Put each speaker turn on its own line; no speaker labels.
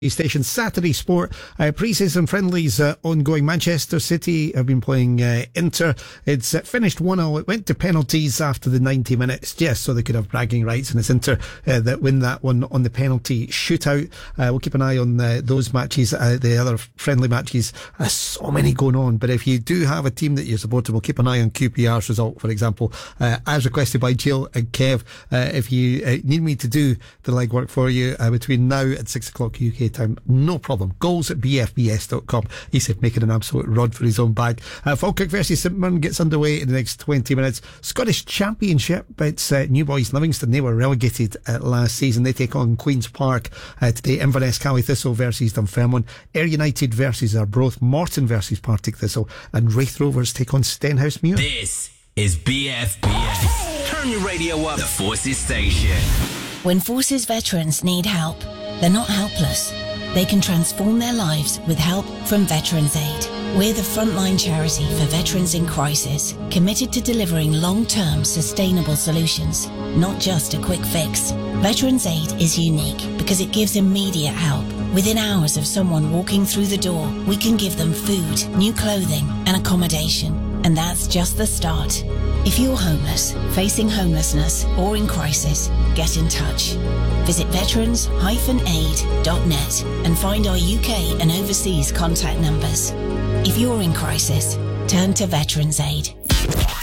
Station Saturday Sport pre-season friendlies ongoing. Manchester City have been playing Inter. It's finished 1-0. It went to penalties after the 90 minutes just so they could have bragging rights, and it's Inter that win that one on the penalty shootout. We'll keep an eye on those matches, the other friendly matches. So many going on, but if you do have a team that you're supporting, we'll keep an eye on QPR's result, for example, as requested by Jill and Kev. If you need me to do the legwork for you between now and 6 o'clock UK time, no problem. Goals at bfbs.com. He said making an absolute run for his own bag. Falkirk versus St Mirren gets underway in the next 20 minutes. Scottish Championship, it's New Boys Livingston. They were relegated last season. They take on Queen's Park today. Inverness Cally Thistle versus Dunfermline. Ayr United versus Arbroath. Morton versus Partick Thistle. And Wraith Rovers take on Stenhousemuir.
This is BFBS. Turn your radio up. The Forces Station.
When Forces veterans need help, they're not helpless. They can transform their lives with help from Veterans Aid. We're the frontline charity for veterans in crisis, committed to delivering long-term sustainable solutions, not just a quick fix. Veterans Aid is unique because it gives immediate help. Within hours of someone walking through the door, we can give them food, new clothing, and accommodation. And that's just the start. If you're homeless, facing homelessness, or in crisis, get in touch. Visit veterans-aid.net and find our UK and overseas contact numbers. If you're in crisis, turn to Veterans Aid.